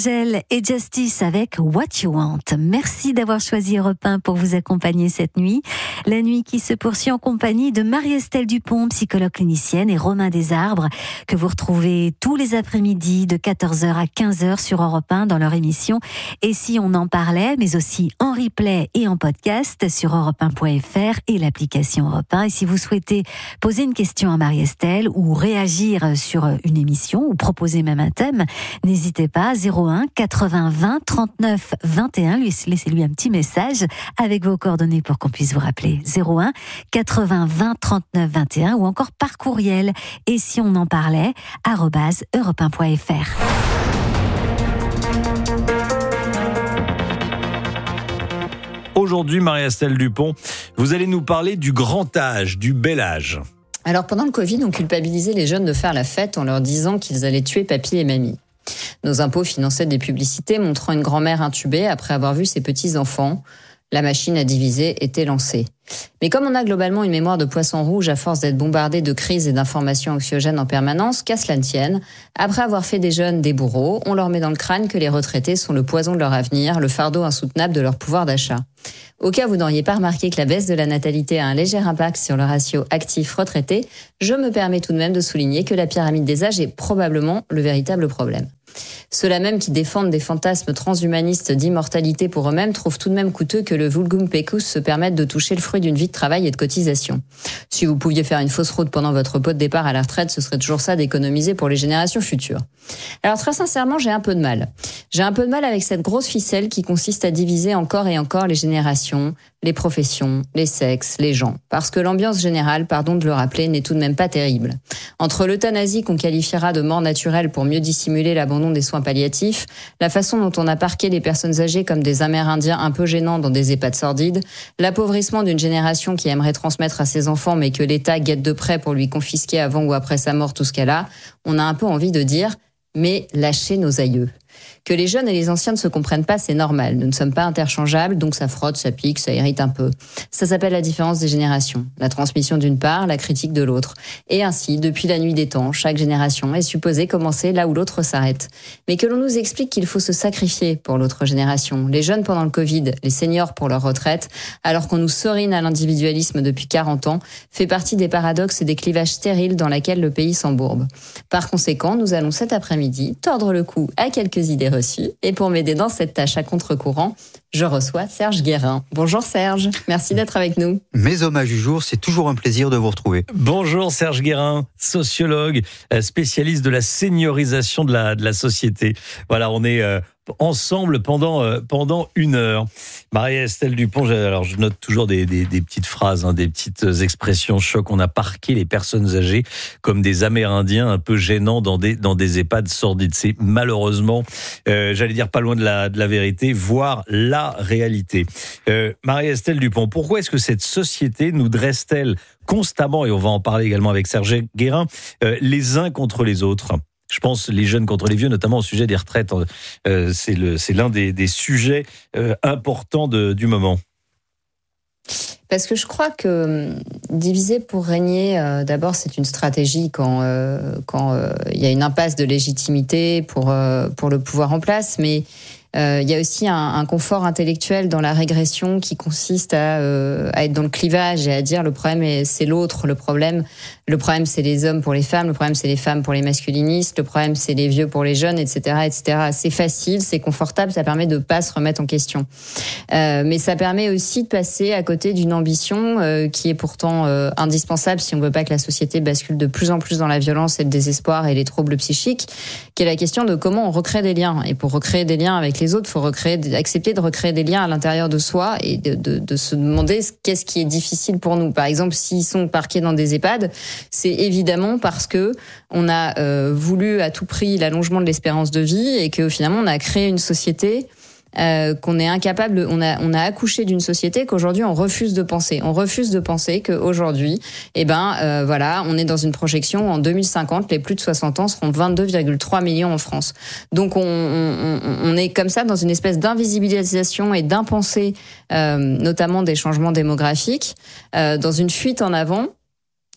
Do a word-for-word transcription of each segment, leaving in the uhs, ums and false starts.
Angèle et Justice avec What You Want. Merci d'avoir choisi Europe un pour vous accompagner cette nuit. La nuit qui se poursuit en compagnie de Marie-Estelle Dupont, psychologue clinicienne, et Romain Desarbres, que vous retrouvez tous les après-midi de quatorze heures à quinze heures sur Europe un dans leur émission Et si on en parlait, mais aussi en replay et en podcast sur europe un point f r et l'application Europe un. Et si vous souhaitez poser une question à Marie-Estelle ou réagir sur une émission ou proposer même un thème, n'hésitez pas, zéro un quatre-vingts vingt trente-neuf vingt et un, laissez-lui un petit message avec vos coordonnées pour qu'on puisse vous rappeler. zéro un quatre-vingts vingt trente-neuf vingt et un ou encore par courriel. Et si on en parlait, arobase europe un point f r. Aujourd'hui, Marie-Estelle Dupont, vous allez nous parler du grand âge, du bel âge. Alors pendant le Covid, on culpabilisait les jeunes de faire la fête en leur disant qu'ils allaient tuer papy et mamie. Nos impôts finançaient des publicités montrant une grand-mère intubée après avoir vu ses petits-enfants. La machine à diviser était lancée. Mais comme on a globalement une mémoire de poisson rouge à force d'être bombardé de crises et d'informations anxiogènes en permanence, qu'à cela ne tienne, après avoir fait des jeunes des bourreaux, on leur met dans le crâne que les retraités sont le poison de leur avenir, le fardeau insoutenable de leur pouvoir d'achat. Au cas où vous n'auriez pas remarqué que la baisse de la natalité a un léger impact sur le ratio actif-retraité, je me permets tout de même de souligner que la pyramide des âges est probablement le véritable problème. Ceux-là même qui défendent des fantasmes transhumanistes d'immortalité pour eux-mêmes trouvent tout de même coûteux que le vulgum pecus se permette de toucher le fruit d'une vie de travail et de cotisation. Si vous pouviez faire une fausse route pendant votre pot de départ à la retraite, ce serait toujours ça d'économiser pour les générations futures. Alors très sincèrement, j'ai un peu de mal. J'ai un peu de mal avec cette grosse ficelle qui consiste à diviser encore et encore les générations, les professions, les sexes, les gens. Parce que l'ambiance générale, pardon de le rappeler, n'est tout de même pas terrible. Entre l'euthanasie qu'on qualifiera de mort naturelle pour mieux dissimuler l'abandon des soins palliatifs, la façon dont on a parqué les personnes âgées comme des Amérindiens un peu gênants dans des EHPAD sordides, l'appauvrissement d'une génération qui aimerait transmettre à ses enfants mais que l'État guette de près pour lui confisquer avant ou après sa mort tout ce qu'elle a, on a un peu envie de dire « mais lâchez nos aïeux ». Que les jeunes et les anciens ne se comprennent pas, c'est normal. Nous ne sommes pas interchangeables, donc ça frotte, ça pique, ça irrite un peu. Ça s'appelle la différence des générations. La transmission d'une part, la critique de l'autre. Et ainsi, depuis la nuit des temps, chaque génération est supposée commencer là où l'autre s'arrête. Mais que l'on nous explique qu'il faut se sacrifier pour l'autre génération. Les jeunes pendant le Covid, les seniors pour leur retraite, alors qu'on nous sorine à l'individualisme depuis quarante ans, fait partie des paradoxes et des clivages stériles dans lesquels le pays s'embourbe. Par conséquent, nous allons cet après-midi tordre le cou à quelques idées reçues. Et pour m'aider dans cette tâche à contre-courant, je reçois Serge Guérin. Bonjour Serge, merci d'être avec nous. Mes hommages du jour, c'est toujours un plaisir de vous retrouver. Bonjour Serge Guérin, sociologue, spécialiste de la seniorisation de la, de la société. Voilà, on est euh, ensemble pendant, euh, pendant une heure. Marie-Estelle Dupont, alors je note toujours des, des, des petites phrases, hein, des petites expressions choc. On a parqué les personnes âgées comme des Amérindiens un peu gênants dans des, dans des EHPAD sordides. C'est malheureusement, euh, j'allais dire pas loin de la, de la vérité, voire la réalité. Euh, Marie-Estelle Dupont, pourquoi est-ce que cette société nous dresse-t-elle constamment, et on va en parler également avec Serge Guérin, euh, les uns contre les autres ? Je pense les jeunes contre les vieux, notamment au sujet des retraites. Euh, c'est, le, c'est l'un des, des sujets euh, importants de, du moment. Parce que je crois que diviser pour régner, euh, d'abord, c'est une stratégie quand euh, quand euh, il y a une impasse de légitimité pour euh, pour le pouvoir en place, mais Euh, il y a aussi un, un confort intellectuel dans la régression qui consiste à, euh, à être dans le clivage et à dire le problème est, c'est l'autre, le problème, le problème c'est les hommes pour les femmes, le problème c'est les femmes pour les masculinistes, le problème c'est les vieux pour les jeunes, et cetera, et cetera. C'est facile, c'est confortable, ça permet de pas se remettre en question. Euh, mais ça permet aussi de passer à côté d'une ambition euh, qui est pourtant euh, indispensable si on veut pas que la société bascule de plus en plus dans la violence et le désespoir et les troubles psychiques, qui est la question de comment on recrée des liens. Et pour recréer des liens avec les autres, il faut recréer, accepter de recréer des liens à l'intérieur de soi et de, de, de se demander qu'est-ce qui est difficile pour nous. Par exemple, s'ils sont parqués dans des EHPAD, c'est évidemment parce que on a euh, voulu à tout prix l'allongement de l'espérance de vie et que finalement on a créé une société Euh, qu'on est incapable, on a on a accouché d'une société qu'aujourd'hui on refuse de penser. On refuse de penser qu'aujourd'hui, eh ben euh, voilà, on est dans une projection en deux mille cinquante, les plus de soixante ans seront vingt-deux virgule trois millions en France. Donc on, on, on est comme ça dans une espèce d'invisibilisation et d'impensée, euh, notamment des changements démographiques, euh, dans une fuite en avant.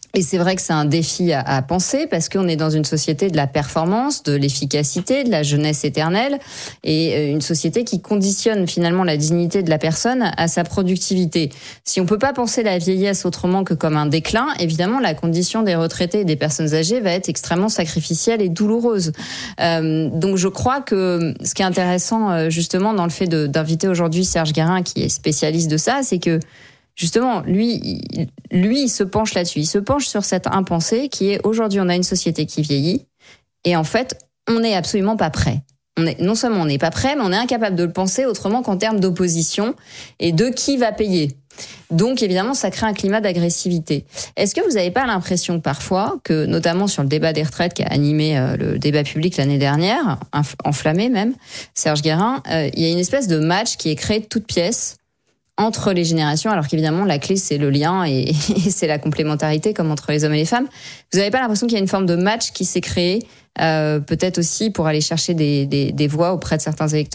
Et c'est vrai que c'est un défi à, à penser parce qu'on est dans une société de la performance, de l'efficacité, de la jeunesse éternelle et une société qui conditionne finalement la dignité de la personne à sa productivité. Si on peut pas penser la vieillesse autrement que comme un déclin, évidemment la condition des retraités et des personnes âgées va être extrêmement sacrificielle et douloureuse. Euh, donc je crois que ce qui est intéressant justement dans le fait de, d'inviter aujourd'hui Serge Guérin qui est spécialiste de ça, c'est que justement, lui, il, lui, il se penche là-dessus. Il se penche sur cette impensée qui est aujourd'hui, on a une société qui vieillit et en fait, on n'est absolument pas prêt. On est, non seulement on n'est pas prêt, mais on est incapable de le penser autrement qu'en termes d'opposition et de qui va payer. Donc, évidemment, ça crée un climat d'agressivité. Est-ce que vous n'avez pas l'impression parfois que, notamment sur le débat des retraites qui a animé euh, le débat public l'année dernière, inf- enflammé même, Serge Guérin, euh, il y a une espèce de match qui est créé de toutes pièces entre les générations, alors qu'évidemment, la clé, c'est le lien et, et c'est la complémentarité, comme entre les hommes et les femmes. Vous n'avez pas l'impression qu'il y a une forme de match qui s'est créé, euh, peut-être aussi pour aller chercher des, des, des voix auprès de certains électeurs ?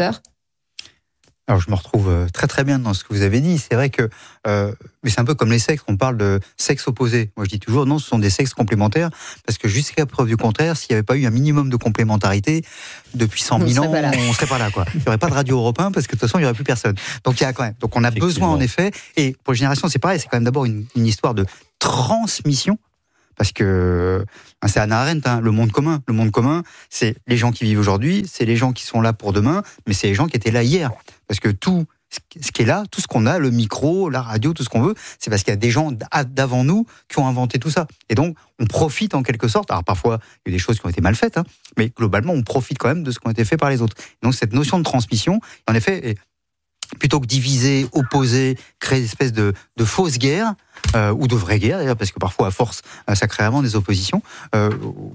Alors, je me retrouve très très bien dans ce que vous avez dit. C'est vrai que, euh, mais c'est un peu comme les sexes. On parle de sexes opposés. Moi, je dis toujours non, ce sont des sexes complémentaires, parce que jusqu'à preuve du contraire, s'il n'y avait pas eu un minimum de complémentarité depuis cent mille ans, on serait pas là, quoi. Il n'y aurait pas de radio Europe un, parce que de toute façon, il n'y aurait plus personne. Donc, il y a quand même. Donc, on a besoin en effet. Et pour les générations, c'est pareil. C'est quand même d'abord une, une histoire de transmission. Parce que c'est Hannah Arendt, hein, le monde commun. Le monde commun, c'est les gens qui vivent aujourd'hui, c'est les gens qui sont là pour demain, mais c'est les gens qui étaient là hier. Parce que tout ce qui est là, tout ce qu'on a, le micro, la radio, tout ce qu'on veut, c'est parce qu'il y a des gens d'avant nous qui ont inventé tout ça. Et donc, on profite en quelque sorte. Alors parfois, il y a des choses qui ont été mal faites, hein, mais globalement, on profite quand même de ce qui a été fait par les autres. Et donc, cette notion de transmission, en effet, est, plutôt que diviser, opposer, créer une espèce de, de fausse guerre, euh, ou de vraie guerre d'ailleurs, parce que parfois à force, ça crée vraiment des oppositions, euh,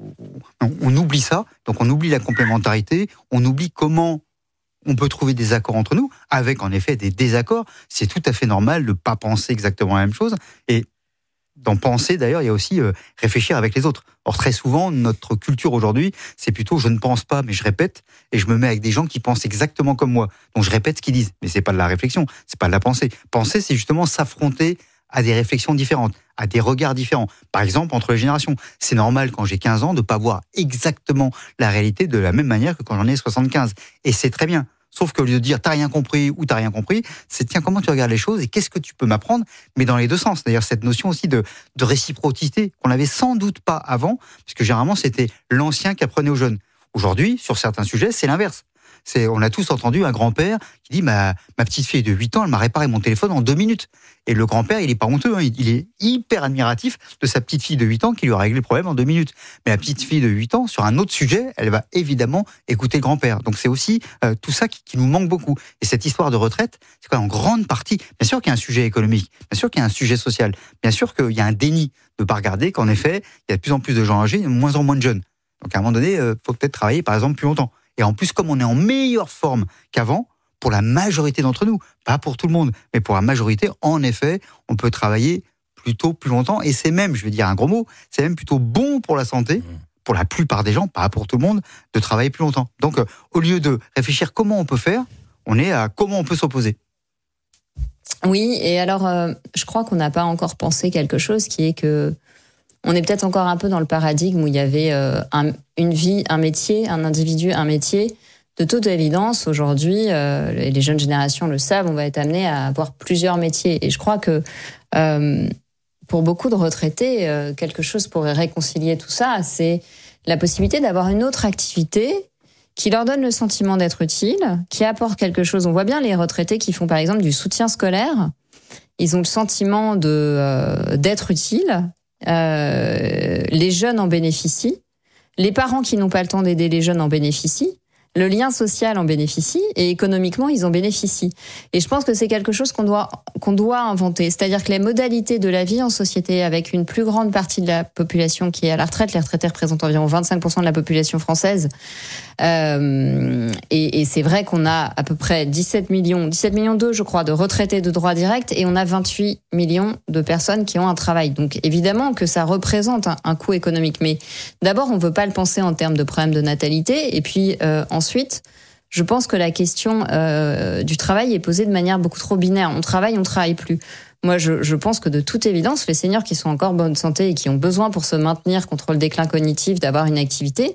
on, on oublie ça, donc on oublie la complémentarité, on oublie comment on peut trouver des accords entre nous, avec en effet des désaccords. C'est tout à fait normal de ne pas penser exactement la même chose, et dans penser d'ailleurs, il y a aussi euh, réfléchir avec les autres. Or très souvent, notre culture aujourd'hui, c'est plutôt je ne pense pas, mais je répète, et je me mets avec des gens qui pensent exactement comme moi. Donc je répète ce qu'ils disent, mais c'est pas de la réflexion, c'est pas de la pensée. Penser, c'est justement s'affronter à des réflexions différentes, à des regards différents. Par exemple, entre les générations. C'est normal quand j'ai quinze ans de pas voir exactement la réalité de la même manière que quand j'en ai soixante-quinze. Et c'est très bien. Sauf qu'au lieu de dire t'as rien compris ou t'as rien compris, c'est tiens, comment tu regardes les choses et qu'est-ce que tu peux m'apprendre, mais dans les deux sens. D'ailleurs, cette notion aussi de, de réciprocité qu'on n'avait sans doute pas avant, parce que généralement c'était l'ancien qui apprenait aux jeunes. Aujourd'hui, sur certains sujets, c'est l'inverse. C'est, on a tous entendu un grand-père qui dit ma, ma petite fille de huit ans, elle m'a réparé mon téléphone en deux minutes. Et le grand-père, il est pas honteux, hein, il, il est hyper admiratif de sa petite fille de huit ans qui lui a réglé le problème en deux minutes. Mais la petite fille de huit ans, sur un autre sujet, elle va évidemment écouter le grand-père. Donc c'est aussi euh, tout ça qui, qui nous manque beaucoup. Et cette histoire de retraite, c'est quoi en grande partie, bien sûr qu'il y a un sujet économique, bien sûr qu'il y a un sujet social, bien sûr qu'il y a un déni de ne pas regarder qu'en effet, il y a de plus en plus de gens âgés, de moins en moins de jeunes. Donc à un moment donné, il euh, faut peut-être travailler par exemple plus longtemps. Et en plus, comme on est en meilleure forme qu'avant, pour la majorité d'entre nous, pas pour tout le monde, mais pour la majorité, en effet, on peut travailler plutôt plus longtemps. Et c'est même, je vais dire un gros mot, c'est même plutôt bon pour la santé, pour la plupart des gens, pas pour tout le monde, de travailler plus longtemps. Donc, euh, au lieu de réfléchir comment on peut faire, on est à comment on peut s'opposer. Oui, et alors, euh, je crois qu'on n'a pas encore pensé quelque chose qui est que on est peut-être encore un peu dans le paradigme où il y avait euh, un, une vie, un métier, un individu, un métier. De toute évidence, aujourd'hui, euh, les jeunes générations le savent, on va être amené à avoir plusieurs métiers. Et je crois que euh, pour beaucoup de retraités, euh, quelque chose pourrait réconcilier tout ça, c'est la possibilité d'avoir une autre activité qui leur donne le sentiment d'être utile, qui apporte quelque chose. On voit bien les retraités qui font par exemple du soutien scolaire. Ils ont le sentiment de, euh, d'être utiles. Euh, les jeunes en bénéficient, les parents qui n'ont pas le temps d'aider les jeunes en bénéficient, le lien social en bénéficie et économiquement ils en bénéficient. Et je pense que c'est quelque chose qu'on doit qu'on doit inventer, c'est-à-dire que les modalités de la vie en société, avec une plus grande partie de la population qui est à la retraite, les retraités représentent environ vingt-cinq pour cent de la population française, euh, et, et c'est vrai qu'on a à peu près dix-sept millions, dix-sept millions deux, je crois, de retraités de droit direct, et on a vingt-huit millions de personnes qui ont un travail. Donc évidemment que ça représente un, un coût économique, mais d'abord on veut pas le penser en termes de problème de natalité, et puis euh, ensuite, je pense que la question euh, du travail est posée de manière beaucoup trop binaire. On travaille, on ne travaille plus. Moi, je, je pense que de toute évidence, les seniors qui sont encore en bonne santé et qui ont besoin pour se maintenir contre le déclin cognitif d'avoir une activité,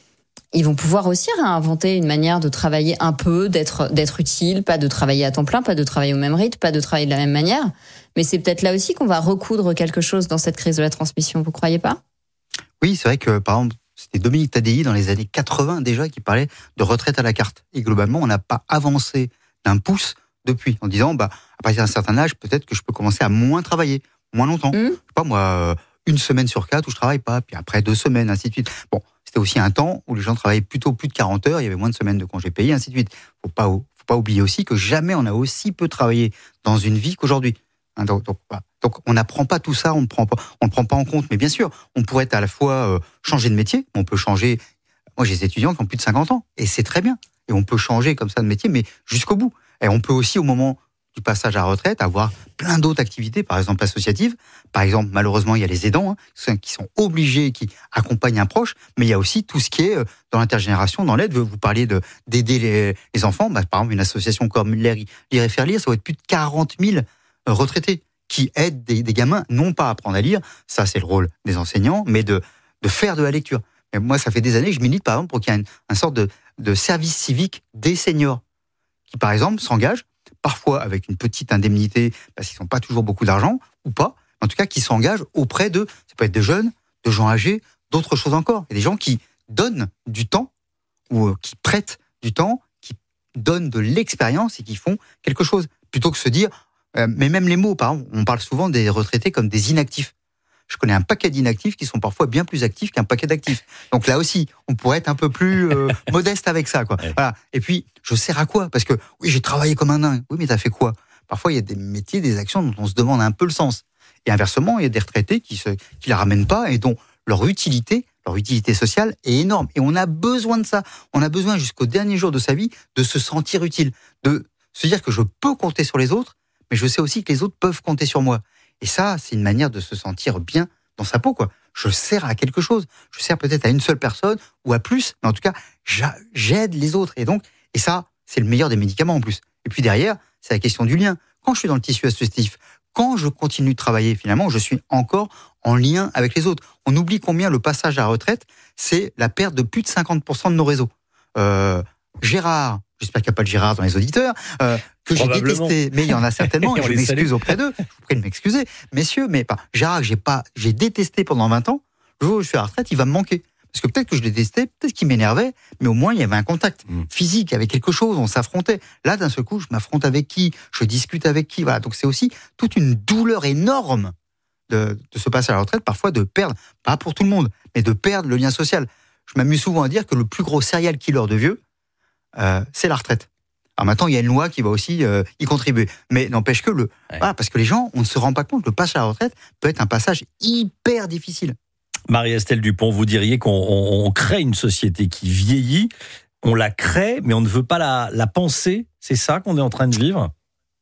ils vont pouvoir aussi réinventer une manière de travailler un peu, d'être, d'être utile, pas de travailler à temps plein, pas de travailler au même rythme, pas de travailler de la même manière. Mais c'est peut-être là aussi qu'on va recoudre quelque chose dans cette crise de la transmission, vous croyez pas ? Oui, c'est vrai que, par exemple, c'était Dominique Tadei dans les années quatre-vingts déjà qui parlait de retraite à la carte. Et globalement, on n'a pas avancé d'un pouce depuis, en disant, bah, à partir d'un certain âge, peut-être que je peux commencer à moins travailler, moins longtemps. Mmh. Je sais pas, moi, une semaine sur quatre où je travaille pas, puis après deux semaines, ainsi de suite. Bon, c'était aussi un temps où les gens travaillaient plutôt plus de quarante heures, il y avait moins de semaines de congés payés, ainsi de suite. Faut pas, faut pas oublier aussi que jamais on a aussi peu travaillé dans une vie qu'aujourd'hui. Hein, donc, donc, voilà. Donc, on n'apprend pas tout ça, on ne prend pas, on ne prend pas en compte. Mais bien sûr, on pourrait à la fois euh, changer de métier, on peut changer. Moi, j'ai des étudiants qui ont plus de cinquante ans, et c'est très bien. Et on peut changer comme ça de métier, mais jusqu'au bout. Et on peut aussi, au moment du passage à la retraite, avoir plein d'autres activités, par exemple associatives. Par exemple, malheureusement, il y a les aidants hein, qui sont obligés, qui accompagnent un proche, mais il y a aussi tout ce qui est dans l'intergénération, dans l'aide. Vous parliez de, d'aider les, les enfants. Bah, par exemple, une association comme Lire et Faire Lire, ça va être plus de quarante mille retraités qui aident des, des gamins, non pas à apprendre à lire, ça c'est le rôle des enseignants, mais de, de faire de la lecture. Et moi, ça fait des années que je milite, par exemple, pour qu'il y ait une, une sorte de, de service civique des seniors, qui, par exemple, s'engagent, parfois avec une petite indemnité, parce qu'ils n'ont pas toujours beaucoup d'argent, ou pas, mais en tout cas, qui s'engagent auprès de, ça peut être des jeunes, de gens âgés, d'autres choses encore. Il y a des gens qui donnent du temps, ou qui prêtent du temps, qui donnent de l'expérience et qui font quelque chose, plutôt que se dire, euh, mais même les mots, par exemple, on parle souvent des retraités comme des inactifs. Je connais un paquet d'inactifs qui sont parfois bien plus actifs qu'un paquet d'actifs. Donc là aussi, on pourrait être un peu plus euh, modeste avec ça, quoi. Ouais. Voilà. Et puis, je sers à quoi ? Parce que oui, j'ai travaillé comme un dingue. Oui, mais t'as fait quoi ? Parfois, il y a des métiers, des actions dont on se demande un peu le sens. Et inversement, il y a des retraités qui se, qui la ramènent pas et dont leur utilité, leur utilité sociale est énorme. Et on a besoin de ça. On a besoin jusqu'au dernier jour de sa vie de se sentir utile, de se dire que je peux compter sur les autres, mais je sais aussi que les autres peuvent compter sur moi. Et ça, c'est une manière de se sentir bien dans sa peau, quoi. Je sers à quelque chose. Je sers peut-être à une seule personne ou à plus, mais en tout cas, j'aide les autres. Et donc, et ça, c'est le meilleur des médicaments en plus. Et puis derrière, c'est la question du lien. Quand je suis dans le tissu associatif, quand je continue de travailler, finalement, je suis encore en lien avec les autres. On oublie combien le passage à la retraite, c'est la perte de plus de cinquante pour cent de nos réseaux. Euh, Gérard, j'espère qu'il n'y a pas de Gérard dans les auditeurs, euh, que j'ai détesté, mais il y en a certainement, et je m'excuse auprès d'eux, je vous prie de m'excuser, messieurs, mais pas, Gérard, j'ai pas, j'ai détesté pendant vingt ans, le jour où je suis à la retraite, il va me manquer. Parce que peut-être que je l'ai détesté, peut-être qu'il m'énervait, mais au moins il y avait un contact mmh. physique, il y avait quelque chose, on s'affrontait. Là, d'un seul coup, je m'affronte avec qui, je discute avec qui, voilà. Donc c'est aussi toute une douleur énorme de, de se passer à la retraite, parfois de perdre, pas pour tout le monde, mais de perdre le lien social. Je m'amuse souvent à dire que le plus gros serial killer de vieux, euh, c'est la retraite. Alors maintenant, il y a une loi qui va aussi euh, y contribuer. Mais n'empêche que le... Ouais. Voilà, parce que les gens, on ne se rend pas compte, le passage à la retraite peut être un passage hyper difficile. Marie-Estelle Dupont, vous diriez qu'on on, on crée une société qui vieillit, on la crée, mais on ne veut pas la, la penser. C'est ça qu'on est en train de vivre ?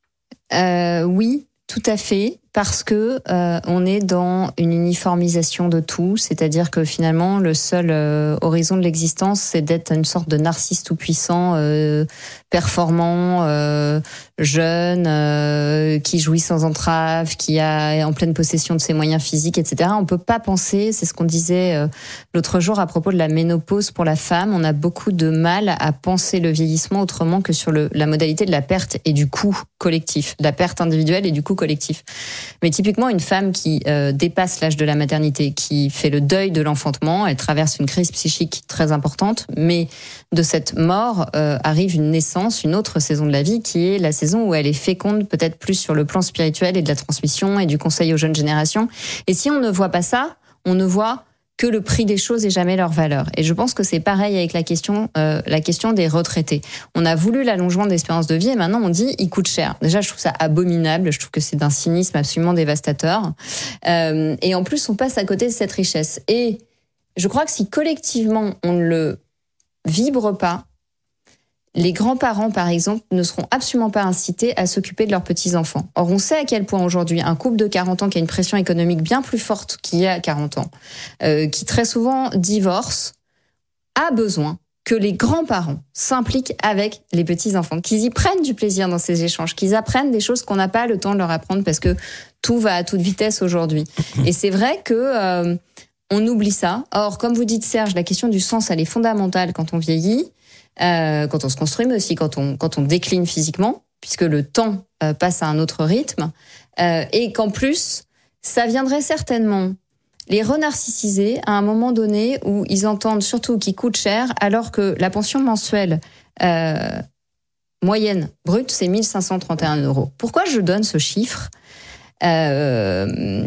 euh, Oui, tout à fait. Parce que euh, on est dans une uniformisation de tout, c'est-à-dire que finalement le seul euh, horizon de l'existence, c'est d'être une sorte de narcisse tout puissant, euh, performant, euh, jeune, euh, qui jouit sans entrave, qui a en pleine possession de ses moyens physiques, et cetera. On peut pas penser, c'est ce qu'on disait euh, l'autre jour à propos de la ménopause pour la femme, on a beaucoup de mal à penser le vieillissement autrement que sur le, la modalité de la perte et du coût collectif, de la perte individuelle et du coût collectif. Mais typiquement, une femme qui euh, dépasse l'âge de la maternité, qui fait le deuil de l'enfantement, elle traverse une crise psychique très importante, mais de cette mort euh, arrive une naissance, une autre saison de la vie, qui est la saison où elle est féconde, peut-être plus sur le plan spirituel et de la transmission et du conseil aux jeunes générations. Et si on ne voit pas ça, on ne voit que le prix des choses et jamais leur valeur. Et je pense que c'est pareil avec la question, euh, la question des retraités. On a voulu l'allongement de l'espérance de vie et maintenant on dit il coûte cher. Déjà, je trouve ça abominable. Je trouve que c'est d'un cynisme absolument dévastateur. Euh, et en plus, on passe à côté de cette richesse. Et je crois que si collectivement on ne le vibre pas, les grands-parents, par exemple, ne seront absolument pas incités à s'occuper de leurs petits-enfants. Or, on sait à quel point aujourd'hui, un couple de quarante ans qui a une pression économique bien plus forte qu'il y a quarante ans, euh, qui très souvent divorce, a besoin que les grands-parents s'impliquent avec les petits-enfants, qu'ils y prennent du plaisir dans ces échanges, qu'ils apprennent des choses qu'on n'a pas le temps de leur apprendre parce que tout va à toute vitesse aujourd'hui. Et c'est vrai que euh, on oublie ça. Or, comme vous dites, Serge, la question du sens, elle est fondamentale quand on vieillit, euh, quand on se construit, mais aussi quand on, quand on décline physiquement, puisque le temps euh, passe à un autre rythme, euh, et qu'en plus, ça viendrait certainement les renarcissiser à un moment donné où ils entendent surtout qu'ils coûtent cher, alors que la pension mensuelle euh, moyenne brute, c'est mille cinq cent trente et un euros. Pourquoi je donne ce chiffre ? euh,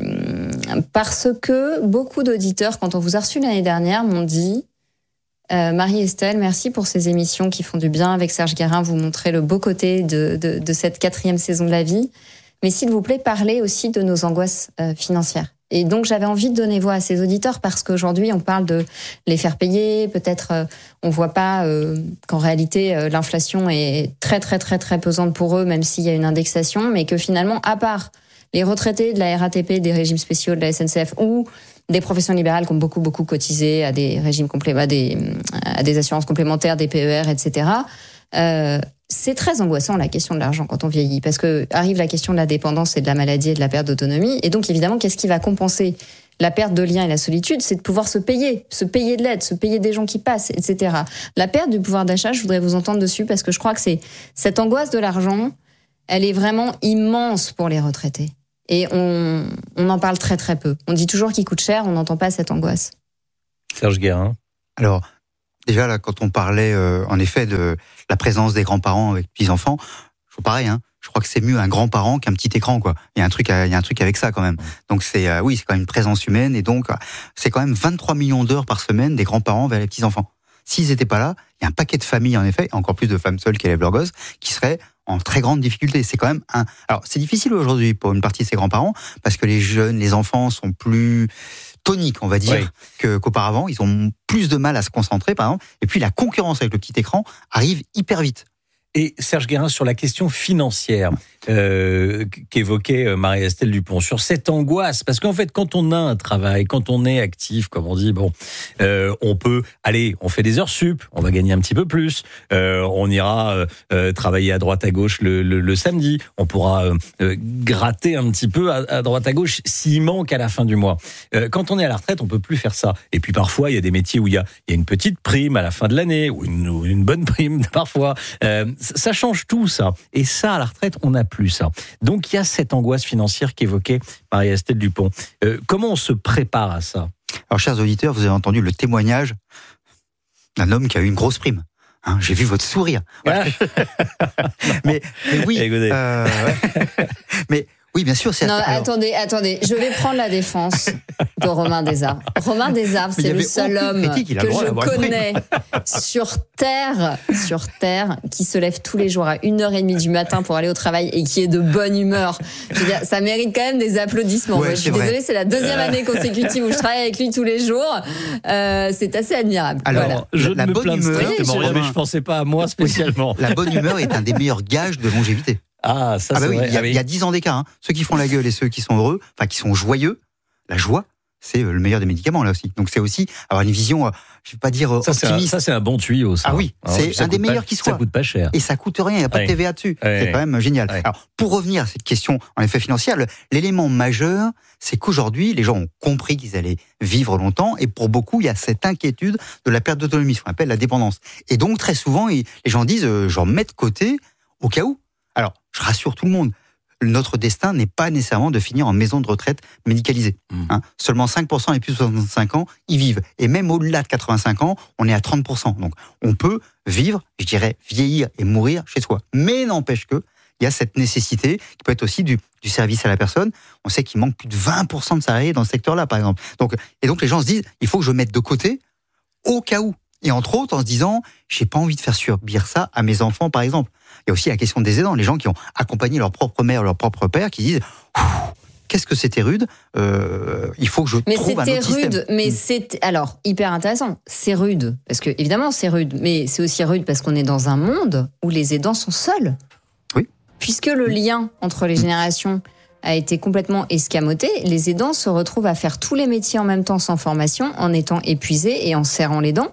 Parce que beaucoup d'auditeurs, quand on vous a reçu l'année dernière, m'ont dit euh, « Marie-Estelle, merci pour ces émissions qui font du bien. Avec Serge Guérin, vous montrez le beau côté de, de, de cette quatrième saison de la vie. Mais s'il vous plaît, parlez aussi de nos angoisses euh, financières. » Et donc, j'avais envie de donner voix à ces auditeurs parce qu'aujourd'hui, on parle de les faire payer. Peut-être, euh, on voit pas euh, qu'en réalité, euh, l'inflation est très, très, très, très pesante pour eux, même s'il y a une indexation, mais que finalement, à part les retraités de la R A T P, des régimes spéciaux de la S N C F ou des professions libérales qui ont beaucoup, beaucoup cotisé à des régimes complé- à des, à des assurances complémentaires, des P E R, et cetera, euh, c'est très angoissant la question de l'argent quand on vieillit, parce que arrive la question de la dépendance et de la maladie et de la perte d'autonomie. Et donc évidemment, qu'est-ce qui va compenser la perte de lien et la solitude ? C'est de pouvoir se payer, se payer de l'aide, se payer des gens qui passent, et cetera. La perte du pouvoir d'achat, je voudrais vous entendre dessus, parce que je crois que c'est cette angoisse de l'argent, elle est vraiment immense pour les retraités. Et on, on en parle très très peu. On dit toujours qu'il coûte cher, on n'entend pas cette angoisse. Serge Guérin. Alors, déjà, là, quand on parlait, euh, en effet, de la présence des grands-parents avec petits-enfants, je trouve pareil, hein. Je crois que c'est mieux un grand-parent qu'un petit écran, quoi. Il y a un truc, il y a un truc avec ça, quand même. Donc, c'est, euh, oui, c'est quand même une présence humaine. Et donc, c'est quand même vingt-trois millions d'heures par semaine des grands-parents vers les petits-enfants. S'ils n'étaient pas là, il y a un paquet de familles, en effet, encore plus de femmes seules qui élèvent leurs gosses, qui seraient en très grande difficulté. C'est quand même un... Alors, c'est difficile aujourd'hui pour une partie de ces grands-parents, parce que les jeunes, les enfants sont plus toniques, on va dire, oui. que, qu'auparavant. Ils ont plus de mal à se concentrer, par exemple. Et puis, la concurrence avec le petit écran arrive hyper vite. Et Serge Guérin, sur la question financière euh, qu'évoquait Marie-Estelle Dupont, sur cette angoisse, parce qu'en fait, quand on a un travail, quand on est actif, comme on dit, bon, euh, on peut, allez, on fait des heures sup, on va gagner un petit peu plus, euh, on ira euh, travailler à droite à gauche le, le, le samedi, on pourra euh, gratter un petit peu à, à droite à gauche s'il manque à la fin du mois. Euh, quand on est à la retraite, on peut plus faire ça. Et puis parfois, il y a des métiers où il y a, il y a une petite prime à la fin de l'année, ou une, ou une bonne prime parfois. Euh, Ça change tout, ça. Et ça, à la retraite, on n'a plus ça. Donc, il y a cette angoisse financière qu'évoquait Marie-Estelle Dupont. Euh, comment on se prépare à ça ? Alors, chers auditeurs, vous avez entendu le témoignage d'un homme qui a eu une grosse prime. Hein, j'ai vu votre sourire. Voilà. mais, mais oui. Euh, ouais. mais oui, bien sûr. C'est non, alors... attendez, attendez. Je vais prendre la défense de Romain Desarbres. Romain Desarbres, c'est le seul homme critique, que je connais sur terre, sur terre, qui se lève tous les jours à une heure trente du matin pour aller au travail et qui est de bonne humeur. Je veux dire, ça mérite quand même des applaudissements. Ouais, Moi, je suis désolée, c'est la deuxième année consécutive où je travaille avec lui tous les jours. Euh, c'est assez admirable. Alors, voilà. je la, la me bonne plains humeur, strictement rien, mais je pensais pas à moi spécialement. La bonne humeur est un des meilleurs gages de longévité. Ah, ça, ah bah c'est oui, vrai. Il y a, ah oui. il y a dix ans d'écart. Hein. Ceux qui font la gueule et ceux qui sont heureux, enfin qui sont joyeux, la joie, c'est le meilleur des médicaments là aussi. Donc c'est aussi avoir une vision, je ne vais pas dire ça, optimiste. C'est un, ça c'est un bon tuyau. Ça. Ah oui, Alors, c'est un des meilleurs pas, qui soit. Ça coûte pas cher. Et ça coûte rien, il n'y a pas ouais. de T V A dessus. Ouais. C'est quand même génial. Ouais. Alors pour revenir à cette question en effet financière, l'élément majeur, c'est qu'aujourd'hui les gens ont compris qu'ils allaient vivre longtemps et pour beaucoup il y a cette inquiétude de la perte d'autonomie, ce qu'on appelle la dépendance. Et donc très souvent les gens disent, euh, j'en mets de côté au cas où. Alors je rassure tout le monde. Notre destin n'est pas nécessairement de finir en maison de retraite médicalisée. Mmh. Hein, seulement cinq pour cent et plus de soixante-cinq ans y vivent. Et même au-delà de quatre-vingt-cinq ans, on est à trente pour cent. Donc on peut vivre, je dirais, vieillir et mourir chez soi. Mais n'empêche que il y a cette nécessité, qui peut être aussi du, du service à la personne. On sait qu'il manque plus de vingt pour cent de salariés dans ce secteur-là, par exemple. Donc, et donc les gens se disent, il faut que je mette de côté au cas où. Et entre autres, en se disant, j'ai pas envie de faire subir ça à mes enfants, par exemple. Il y a aussi la question des aidants, les gens qui ont accompagné leur propre mère, leur propre père, qui disent, qu'est-ce que c'était rude, euh, il faut que je mais trouve un autre système. Rude, mais mmh. c'était alors hyper intéressant. C'est rude parce que évidemment c'est rude, mais c'est aussi rude parce qu'on est dans un monde où les aidants sont seuls. Oui. Puisque le lien entre les générations a été complètement escamoté, les aidants se retrouvent à faire tous les métiers en même temps sans formation, en étant épuisés et en serrant les dents.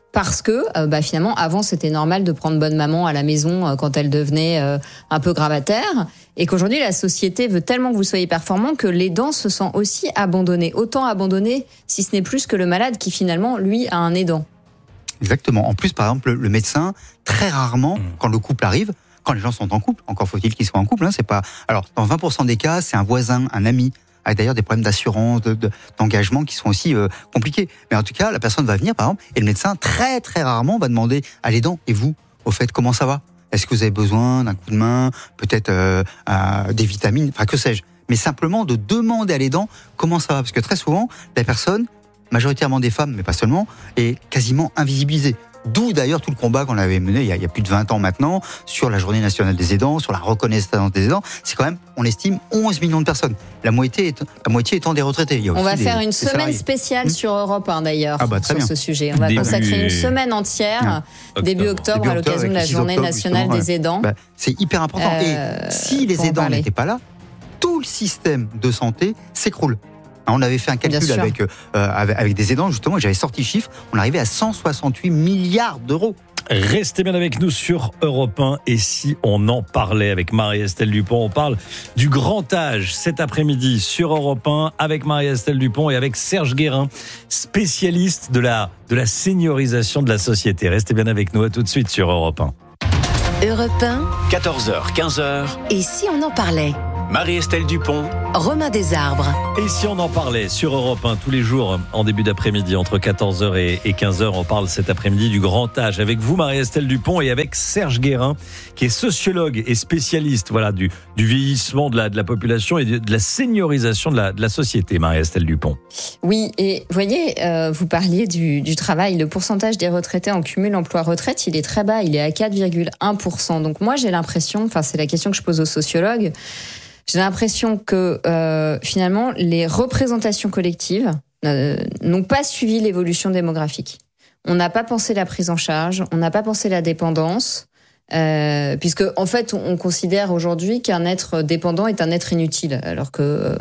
Parce que euh, bah, finalement, avant, c'était normal de prendre bonne maman à la maison euh, quand elle devenait euh, un peu gravataire, et qu'aujourd'hui, la société veut tellement que vous soyez performant que l'aidant se sent aussi abandonné. Autant abandonné, si ce n'est plus que le malade qui finalement, lui, a un aidant. Exactement. En plus, par exemple, le médecin, très rarement, mmh. quand le couple arrive, quand les gens sont en couple, encore faut-il qu'ils soient en couple, hein, c'est pas. Alors, dans vingt pour cent des cas, c'est un voisin, un ami, avec d'ailleurs des problèmes d'assurance, de, de, d'engagement qui sont aussi euh, compliqués. Mais en tout cas, la personne va venir, par exemple, et le médecin, très très rarement, va demander à l'aidant, et vous, au fait, comment ça va ? Est-ce que vous avez besoin d'un coup de main, peut-être euh, euh, des vitamines, enfin que sais-je. Mais simplement de demander à l'aidant comment ça va, parce que très souvent, la personne, majoritairement des femmes, mais pas seulement, est quasiment invisibilisée. D'où d'ailleurs tout le combat qu'on avait mené il y, a, il y a plus de vingt ans maintenant sur la journée nationale des aidants, sur la reconnaissance des aidants. C'est quand même, on estime, onze millions de personnes. La moitié, est, la moitié étant des retraités. Il y a aussi on va des, faire une des semaine salariés. spéciale mmh. sur Europe un d'ailleurs, ah bah, sur bien. ce sujet. On va début... consacrer une semaine entière, octobre. début octobre, début à l'occasion de la journée octobre, nationale des aidants. Bah, c'est hyper important. Euh, Et si les aidants n'étaient pas là, tout le système de santé s'écroule. On avait fait un calcul avec, euh, avec, avec des aidants, justement, et j'avais sorti le chiffre, on arrivait à cent soixante-huit milliards d'euros. Restez bien avec nous sur Europe un. Et si on en parlait avec Marie-Estelle Dupont, on parle du grand âge cet après-midi sur Europe un avec Marie-Estelle Dupont et avec Serge Guérin, spécialiste de la, de la seniorisation de la société. Restez bien avec nous, à tout de suite sur Europe un. Europe un, quatorze heures, quinze heures. Et si on en parlait ? Marie-Estelle Dupont, Romain Desarbres. Et si on en parlait sur Europe un tous les jours en début d'après-midi entre quatorze heures et quinze heures, on parle cet après-midi du grand âge avec vous Marie-Estelle Dupont et avec Serge Guérin qui est sociologue et spécialiste voilà du du vieillissement de la de la population et de, de la seniorisation de la de la société. Marie-Estelle Dupont. Oui, et vous voyez, euh, vous parliez du du travail, le pourcentage des retraités en cumul emploi-retraite, il est très bas, il est à quatre virgule un pour cent. Donc moi j'ai l'impression, enfin c'est la question que je pose aux sociologues. J'ai l'impression que euh, finalement, les représentations collectives euh, n'ont pas suivi l'évolution démographique. On n'a pas pensé la prise en charge, on n'a pas pensé la dépendance, euh, puisque en fait, on, on considère aujourd'hui qu'un être dépendant est un être inutile, alors que euh,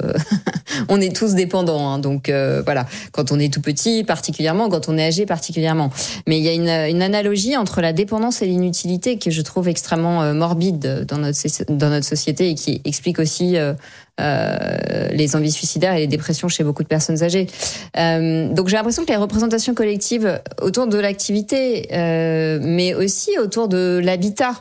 on est tous dépendants. Hein, donc euh, voilà, quand on est tout petit, particulièrement, quand on est âgé, particulièrement. Mais il y a une, une analogie entre la dépendance et l'inutilité que je trouve extrêmement euh, morbide dans notre dans notre société et qui explique aussi euh, euh, les envies suicidaires et les dépressions chez beaucoup de personnes âgées. Euh, donc j'ai l'impression que les représentations collectives autour de l'activité, euh, mais aussi autour de l'habitat,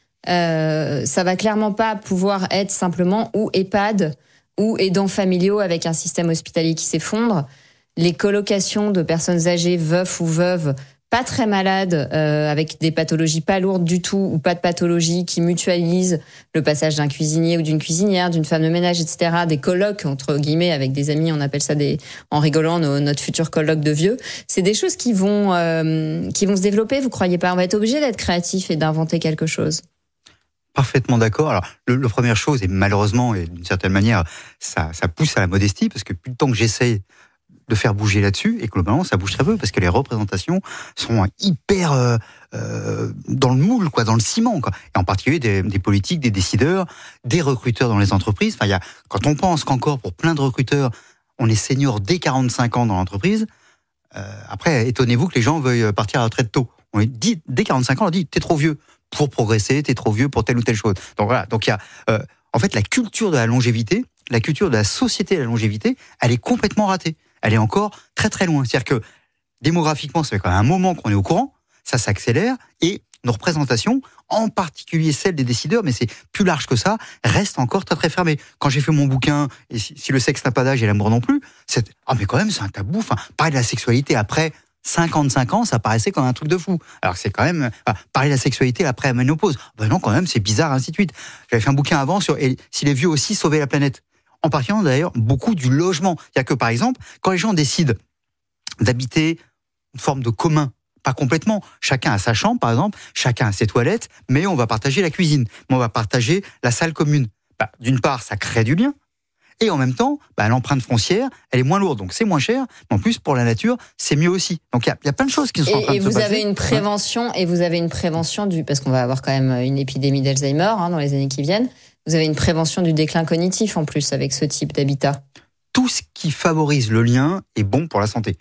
euh, ça va clairement pas pouvoir être simplement ou EHPAD ou aidants familiaux avec un système hospitalier qui s'effondre. Les colocations de personnes âgées, veufs ou veuves, pas très malades, euh, avec des pathologies pas lourdes du tout ou pas de pathologie, qui mutualisent le passage d'un cuisinier ou d'une cuisinière, d'une femme de ménage, et cetera. Des colocs, entre guillemets, avec des amis, on appelle ça des, en rigolant, nos, notre futur coloc de vieux. C'est des choses qui vont, euh, qui vont se développer, vous croyez pas? On va être obligé d'être créatif et d'inventer quelque chose. Parfaitement d'accord. Alors, le, le première chose, et malheureusement, et d'une certaine manière, ça, ça pousse à la modestie, parce que plus le temps que j'essaye de faire bouger là-dessus, et globalement, ça bouge très peu, parce que les représentations sont hyper euh, euh, dans le moule, quoi, dans le ciment, quoi. Et en particulier des, des politiques, des décideurs, des recruteurs dans les entreprises. Enfin, il y a, quand on pense qu'encore pour plein de recruteurs, on est senior dès quarante-cinq ans dans l'entreprise, euh, après, étonnez-vous que les gens veuillent partir à la retraite tôt. On est dit, dès quarante-cinq ans, on leur dit, t'es trop vieux pour progresser, t'es trop vieux pour telle ou telle chose. Donc voilà, donc il y a, euh, en fait, la culture de la longévité, la culture de la société de la longévité, elle est complètement ratée. Elle est encore très très loin. C'est-à-dire que démographiquement, ça fait quand même un moment qu'on est au courant, ça s'accélère, et nos représentations, en particulier celles des décideurs, mais c'est plus large que ça, restent encore très très fermées. Quand j'ai fait mon bouquin, et si, si le sexe n'a pas d'âge et l'amour non plus, c'est ah mais quand même c'est un tabou. Enfin, parler de la sexualité après cinquante-cinq ans, ça paraissait comme un truc de fou. Alors que c'est quand même enfin, parler de la sexualité après la ménopause. Ben non, quand même, c'est bizarre, ainsi de suite. J'avais fait un bouquin avant sur et, si les vieux aussi sauvaient la planète. En particulier d'ailleurs beaucoup du logement. Il y a que par exemple, quand les gens décident d'habiter une forme de commun, pas complètement, chacun a sa chambre par exemple, chacun a ses toilettes, mais on va partager la cuisine, mais on va partager la salle commune. Bah, d'une part, ça crée du lien, et en même temps, bah, l'empreinte foncière, elle est moins lourde, donc c'est moins cher, mais en plus pour la nature, c'est mieux aussi. Donc il y, y a plein de choses qui sont et, en train et de se passer. Et vous avez une prévention, et vous avez une prévention du, parce qu'on va avoir quand même une épidémie d'Alzheimer hein, dans les années qui viennent. Vous avez une prévention du déclin cognitif en plus avec ce type d'habitat. Tout ce qui favorise le lien est bon pour la santé.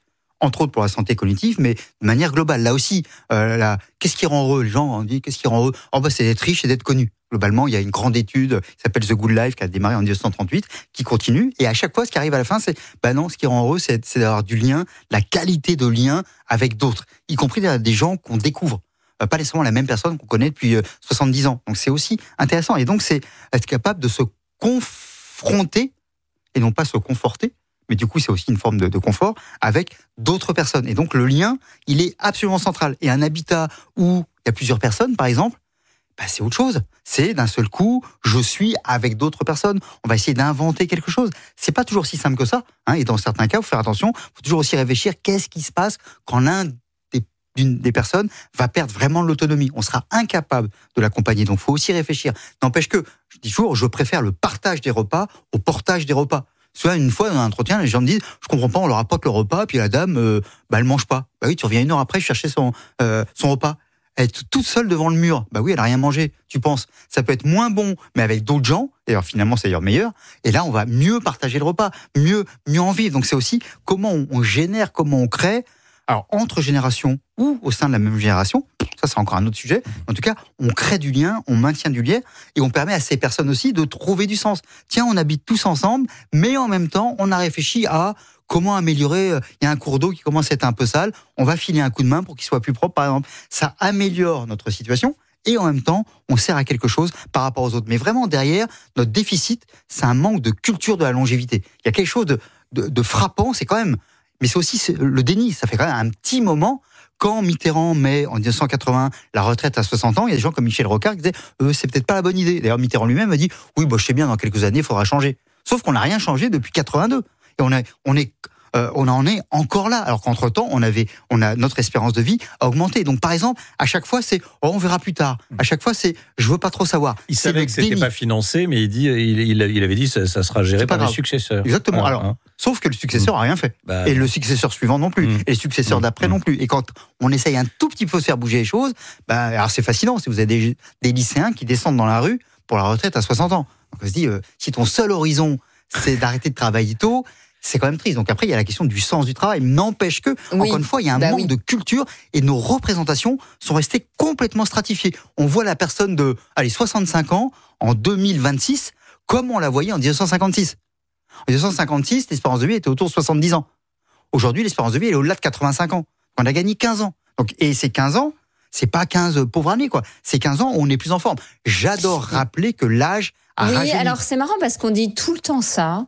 entre autres pour la santé cognitive, mais de manière globale. Là aussi, euh, là, qu'est-ce qui rend heureux? Les gens, on dit, qu'est-ce qui rend heureux? Oh, bah, c'est d'être riche et d'être connu. Globalement, il y a une grande étude qui s'appelle The Good Life, qui a démarré en dix-neuf cent trente-huit, qui continue. Et à chaque fois, ce qui arrive à la fin, c'est, bah non, ce qui rend heureux, c'est, c'est d'avoir du lien, la qualité de lien avec d'autres, y compris des gens qu'on découvre. Pas nécessairement la même personne qu'on connaît depuis soixante-dix ans. Donc c'est aussi intéressant. Et donc c'est être capable de se confronter, et non pas se conforter, mais du coup c'est aussi une forme de, de confort, avec d'autres personnes. Et donc le lien, il est absolument central. Et un habitat où il y a plusieurs personnes, par exemple, bah, c'est autre chose. C'est d'un seul coup, je suis avec d'autres personnes. On va essayer d'inventer quelque chose. C'est pas toujours si simple que ça. Hein, et dans certains cas, il faut faire attention. Il faut toujours aussi réfléchir qu'est-ce qui se passe quand l'un des, d'une, des personnes va perdre vraiment l'autonomie. On sera incapable de l'accompagner. Donc, il faut aussi réfléchir. N'empêche que, je dis toujours, je préfère le partage des repas au portage des repas. Soit une fois dans un entretien, les gens me disent, je comprends pas, on leur apporte le repas, puis la dame, euh, bah, elle mange pas. Bah oui, tu reviens une heure après chercher son, euh, son repas. Être toute seule devant le mur, bah oui, elle a rien mangé, tu penses. Ça peut être moins bon, mais avec d'autres gens, d'ailleurs finalement c'est d'ailleurs meilleur, et là on va mieux partager le repas, mieux, mieux en vivre. Donc c'est aussi comment on, on génère, comment on crée, alors entre générations ou au sein de la même génération, ça c'est encore un autre sujet, en tout cas on crée du lien, on maintient du lien, et on permet à ces personnes aussi de trouver du sens. Tiens, on habite tous ensemble, mais en même temps on a réfléchi à comment améliorer, il y a un cours d'eau qui commence à être un peu sale, on va filer un coup de main pour qu'il soit plus propre, par exemple. Ça améliore notre situation et en même temps, on sert à quelque chose par rapport aux autres. Mais vraiment, derrière, notre déficit, c'est un manque de culture de la longévité. Il y a quelque chose de, de, de frappant, c'est quand même... Mais c'est aussi le déni, ça fait quand même un petit moment... Quand Mitterrand met en dix-neuf cent quatre-vingts la retraite à soixante ans, il y a des gens comme Michel Rocard qui disaient euh, c'est peut-être pas la bonne idée. D'ailleurs, Mitterrand lui-même a dit oui, bah, je sais bien, dans quelques années, il faudra changer. Sauf qu'on n'a rien changé depuis quatre-vingt-deux. Et on, a, on, est, euh, on en est encore là. Alors qu'entre-temps, on avait, on a, notre espérance de vie a augmenté. Donc, par exemple, à chaque fois, c'est oh, on verra plus tard. À chaque fois, c'est je veux pas trop savoir. Il c'est savait que c'était déni. pas financé, mais il, dit, il, il, il avait dit que ça, ça sera géré par les successeurs. Exactement. Voilà, Alors, hein. Sauf que le successeur a rien fait. Bah, et le successeur suivant non plus. Mmh. Et le successeur Mmh. d'après mmh. non plus. Et quand on essaye un tout petit peu de faire bouger les choses, bah, alors c'est fascinant. Si vous avez des, des lycéens qui descendent dans la rue pour la retraite à soixante ans. Donc on se dit, euh, si ton seul horizon, c'est d'arrêter de travailler tôt, c'est quand même triste. Donc après, il y a la question du sens du travail. N'empêche que, oui. encore une fois, il y a un bah manque oui. de culture et nos représentations sont restées complètement stratifiées. On voit la personne de, allez, soixante-cinq ans en deux mille vingt-six comme on la voyait en dix-neuf cent cinquante-six. En dix-neuf cent cinquante-six, l'espérance de vie était autour de soixante-dix ans. Aujourd'hui, l'espérance de vie elle est au-delà de quatre-vingt-cinq ans. On a gagné quinze ans. Donc, et ces quinze ans, c'est pas quinze pauvres années, quoi. C'est quinze ans où on est plus en forme. J'adore rappeler que l'âge a Oui, rajeuni. Alors c'est marrant parce qu'on dit tout le temps ça.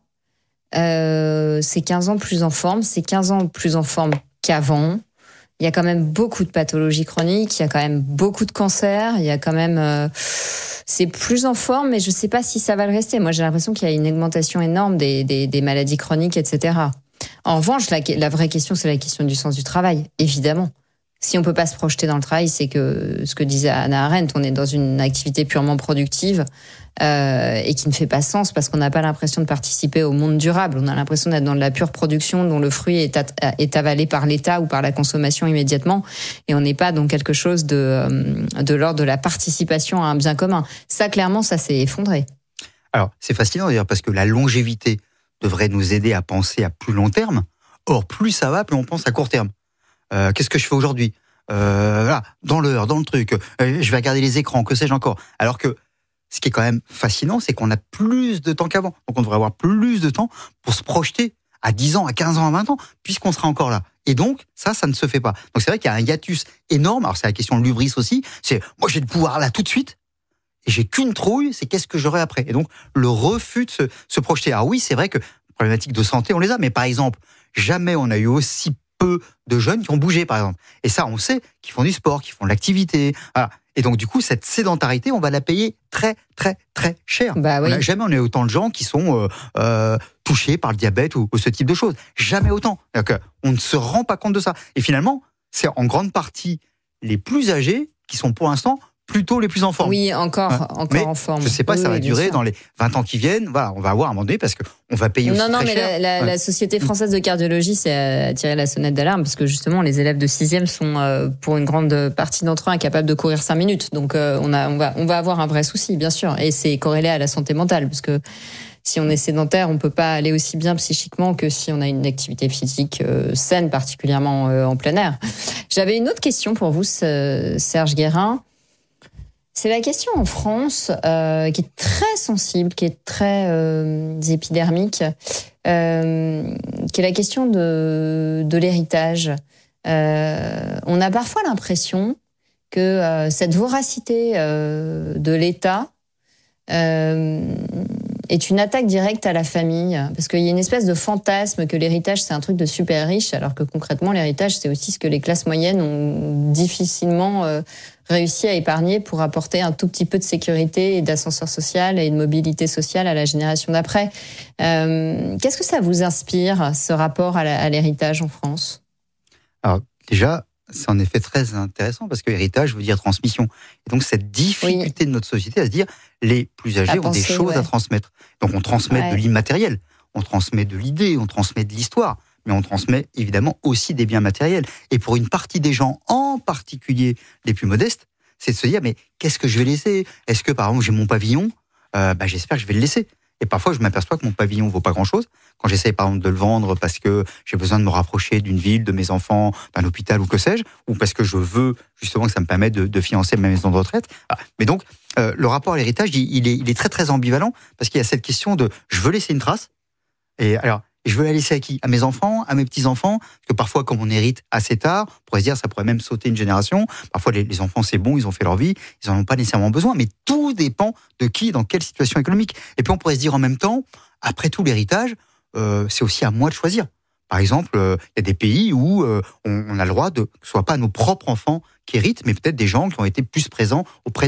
Euh, c'est quinze ans plus en forme, c'est quinze ans plus en forme qu'avant. Il y a quand même beaucoup de pathologies chroniques, il y a quand même beaucoup de cancers, il y a quand même... Euh, c'est plus en forme, mais je ne sais pas si ça va le rester. Moi, j'ai l'impression qu'il y a une augmentation énorme des, des, des maladies chroniques, et cetera. En revanche, la, la vraie question, c'est la question du sens du travail, évidemment. Si on ne peut pas se projeter dans le travail, c'est que ce que disait Hannah Arendt, on est dans une activité purement productive euh, et qui ne fait pas sens parce qu'on n'a pas l'impression de participer au monde durable. On a l'impression d'être dans de la pure production dont le fruit est, at- est avalé par l'État ou par la consommation immédiatement et on n'est pas dans quelque chose de, de l'ordre de la participation à un bien commun. Ça, clairement, ça s'est effondré. Alors, c'est fascinant d'ailleurs parce que la longévité devrait nous aider à penser à plus long terme. Or, plus ça va, plus on pense à court terme. Euh, qu'est-ce que je fais aujourd'hui euh, voilà, dans l'heure, dans le truc, euh, je vais regarder les écrans, que sais-je encore. Alors que ce qui est quand même fascinant, c'est qu'on a plus de temps qu'avant. Donc on devrait avoir plus de temps pour se projeter à dix ans, à quinze ans, à vingt ans, puisqu'on sera encore là. Et donc, ça, ça ne se fait pas. Donc c'est vrai qu'il y a un hiatus énorme. Alors c'est la question de l'hubris aussi. C'est, moi j'ai le pouvoir là tout de suite, et j'ai qu'une trouille, c'est qu'est-ce que j'aurai après. Et donc, le refus de se, se projeter. Alors oui, c'est vrai que problématiques de santé, on les a, mais par exemple, jamais on a eu aussi peu de jeunes qui ont bougé, par exemple. Et ça, on sait qu'ils font du sport, qu'ils font de l'activité. Voilà. Et donc, du coup, cette sédentarité, on va la payer très, très, très cher. Bah oui. On a, jamais on a eu autant de gens qui sont euh, euh, touchés par le diabète ou, ou ce type de choses. Jamais autant. Donc, on ne se rend pas compte de ça. Et finalement, c'est en grande partie les plus âgés qui sont pour l'instant plutôt les plus en forme. Oui, encore, hein encore mais en forme. Je ne sais pas, oui, ça va oui, durer dans les vingt ans qui viennent. Voilà, on va avoir à un moment donné parce qu'on va payer aussi Non, non, très mais cher. la, la, ouais. la Société française de cardiologie s'est tiré la sonnette d'alarme parce que justement, les élèves de sixième sont, euh, pour une grande partie d'entre eux, incapables de courir cinq minutes. Donc, euh, on, a, on, va, on va avoir un vrai souci, bien sûr. Et c'est corrélé à la santé mentale parce que si on est sédentaire, on ne peut pas aller aussi bien psychiquement que si on a une activité physique euh, saine, particulièrement euh, en plein air. J'avais une autre question pour vous, Serge Guérin. C'est la question en France, euh, qui est très sensible, qui est très euh, épidermique, euh, qui est la question de, de l'héritage. Euh, on a parfois l'impression que euh, cette voracité euh, de l'État euh, est une attaque directe à la famille, parce qu'il y a une espèce de fantasme que l'héritage, c'est un truc de super riche, alors que concrètement, l'héritage, c'est aussi ce que les classes moyennes ont difficilement euh, réussi à épargner pour apporter un tout petit peu de sécurité et d'ascenseur social et de mobilité sociale à la génération d'après. Euh, qu'est-ce que ça vous inspire, ce rapport à, la, à l'héritage en France ? Alors, déjà, c'est en effet très intéressant parce que héritage veut dire transmission. Et donc, cette difficulté oui. de notre société à se dire les plus âgés à ont penser, des choses ouais. à transmettre. Donc, on transmet ouais. de l'immatériel, on transmet de l'idée, on transmet de l'histoire, mais on transmet évidemment aussi des biens matériels. Et pour une partie des gens, en particulier les plus modestes, c'est de se dire mais qu'est-ce que je vais laisser ? Est-ce que, par exemple, j'ai mon pavillon ? euh, bah, J'espère que je vais le laisser. Et parfois, je m'aperçois que mon pavillon vaut pas grand-chose. Quand j'essaye, par exemple, de le vendre parce que j'ai besoin de me rapprocher d'une ville, de mes enfants, d'un hôpital ou que sais-je, ou parce que je veux justement que ça me permette de, de financer ma maison de retraite. Ah. Mais donc, euh, le rapport à l'héritage, il, il, est, il est très, très ambivalent parce qu'il y a cette question de « je veux laisser une trace ». Et alors, je veux la laisser à qui ? À mes enfants, à mes petits-enfants ? Parce que parfois, comme on hérite assez tard, on pourrait se dire ça pourrait même sauter une génération. Parfois, les, les enfants, c'est bon, ils ont fait leur vie, ils n'en ont pas nécessairement besoin. Mais tout dépend de qui, dans quelle situation économique. Et puis, on pourrait se dire en même temps, après tout, l'héritage, euh, c'est aussi à moi de choisir. Par exemple, il euh, y a des pays où euh, on, on a le droit de que ce soit pas nos propres enfants qui héritent, mais peut-être des gens qui ont été plus présents auprès